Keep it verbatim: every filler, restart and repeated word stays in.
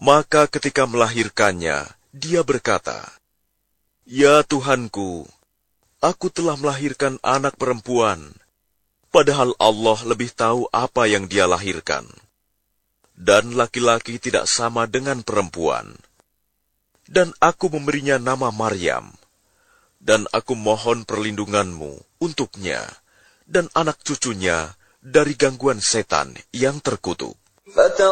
Maka ketika melahirkannya, dia berkata, "Ya Tuhanku, aku telah melahirkan anak perempuan, padahal Allah lebih tahu apa yang dia lahirkan. Dan laki-laki tidak sama dengan perempuan. Dan aku memberinya nama Maryam. Dan aku mohon perlindunganmu untuknya dan anak cucunya dari gangguan setan yang terkutuk."